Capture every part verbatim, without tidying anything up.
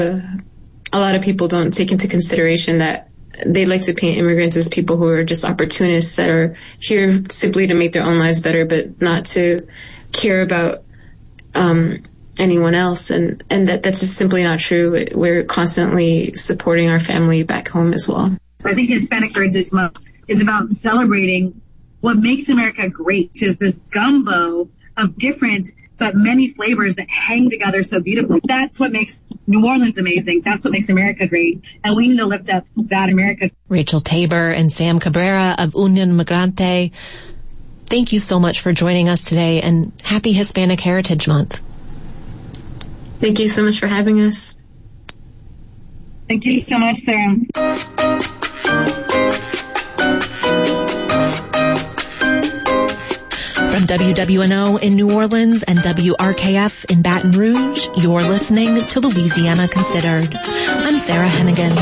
A lot of people don't take into consideration that they like to paint immigrants as people who are just opportunists that are here simply to make their own lives better, but not to care about um, anyone else. And, and that, that's just simply not true. We're constantly supporting our family back home as well. I think Hispanic Heritage Month is about celebrating what makes America great, which is this gumbo of different but many flavors that hang together so beautifully. That's what makes New Orleans amazing. That's what makes America great. And we need to lift up that America. Rachel Tabor and Sam Cabrera of Union Migrante, thank you so much for joining us today, and happy Hispanic Heritage Month. Thank you so much for having us. Thank you so much, Sarah. From W W N O in New Orleans and W R K F in Baton Rouge, you're listening to Louisiana Considered. I'm Sarah Hennigan.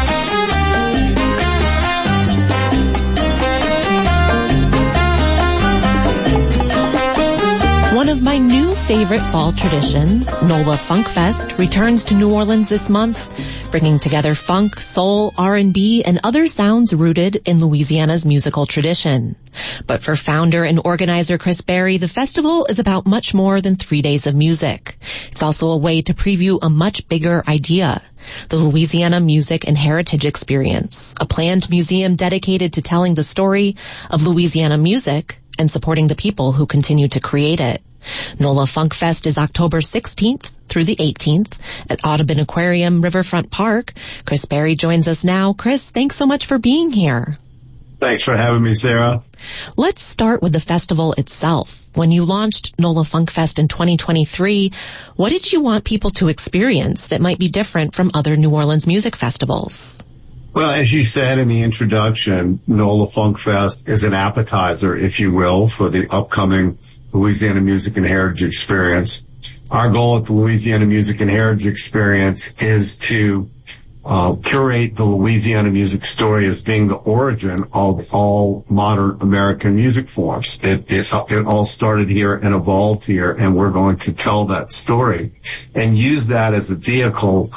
One of my new favorite fall traditions, NOLA Funk Fest, returns to New Orleans this month, bringing together funk, soul, R and B, and other sounds rooted in Louisiana's musical tradition. But for founder and organizer Chris Berry, the festival is about much more than three days of music. It's also a way to preview a much bigger idea, the Louisiana Music and Heritage Experience, a planned museum dedicated to telling the story of Louisiana music and supporting the people who continue to create it. NOLA Funk Fest is October sixteenth through the eighteenth at Audubon Aquarium, Riverfront Park. Chris Berry joins us now. Chris, thanks so much for being here. Thanks for having me, Sarah. Let's start with the festival itself. When you launched NOLA Funk Fest in twenty twenty-three, what did you want people to experience that might be different from other New Orleans music festivals? Well, as you said in the introduction, NOLA Funk Fest is an appetizer, if you will, for the upcoming Louisiana Music and Heritage Experience. Our goal at the Louisiana Music and Heritage Experience is to uh, curate the Louisiana music story as being the origin of all modern American music forms. It, it, it all started here and evolved here, and we're going to tell that story and use that as a vehicle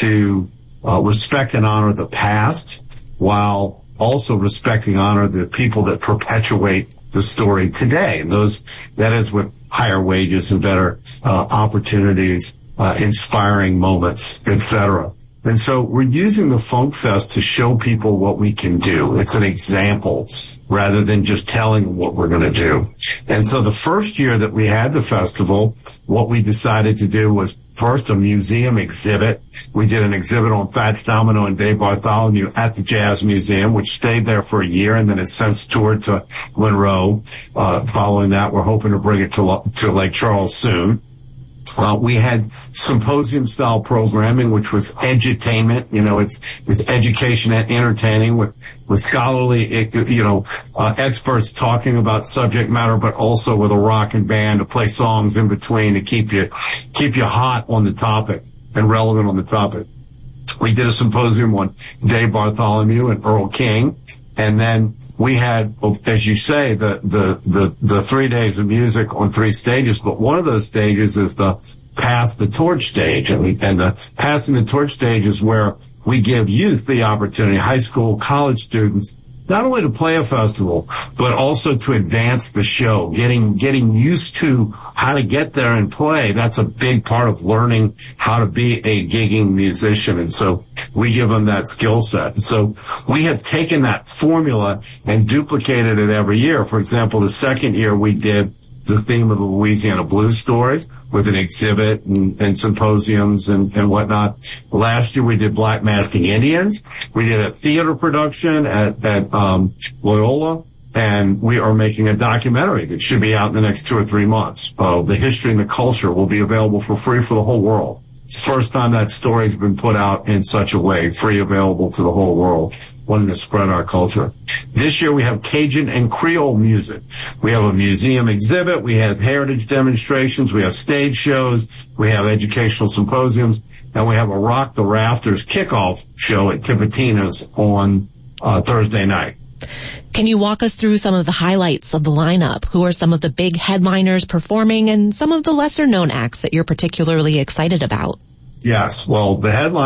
to uh, respect and honor the past while also respecting and honor the people that perpetuate the story today. And those, that is with higher wages and better uh, opportunities, uh, inspiring moments, et cetera. And so we're using the Funk Fest to show people what we can do. It's an example rather than just telling what we're going to do. And so the first year that we had the festival, what we decided to do was first a museum exhibit. We did an exhibit on Fats Domino and Dave Bartholomew at the Jazz Museum, which stayed there for a year and then has since toured to Monroe. Uh, following that, we're hoping to bring it to, to Lake Charles soon. Uh, we had symposium-style programming, which was edutainment. You know, it's it's education and entertaining with with scholarly, you know, uh, experts talking about subject matter, but also with a rocking band to play songs in between to keep you keep you hot on the topic and relevant on the topic. We did a symposium on Dave Bartholomew and Earl King, and then we had, as you say, the, the, the, the three days of music on three stages, but one of those stages is the Pass the Torch stage. And, we, and the Passing the Torch stage is where we give youth the opportunity, high school, college students, not only to play a festival, but also to advance the show, getting, getting used to how to get there and play. That's a big part of learning how to be a gigging musician. And so we give them that skill set. And so we have taken that formula and duplicated it every year. For example, the second year we did the theme of the Louisiana Blues Story with an exhibit and, and symposiums and, and whatnot. Last year we did Black Masking Indians. We did a theater production at, at um, Loyola, and we are making a documentary that should be out in the next two or three months. Uh, the history and the culture will be available for free for the whole world. It's the first time that story's been put out in such a way, free, available to the whole world, wanting to spread our culture. This year we have Cajun and Creole music. We have a museum exhibit. We have heritage demonstrations. We have stage shows. We have educational symposiums. And we have a Rock the Rafters kickoff show at Tipitina's on uh, Thursday night. Can you walk us through some of the highlights of the lineup? Who are some of the big headliners performing and some of the lesser known acts that you're particularly excited about? Yes. Well, the headline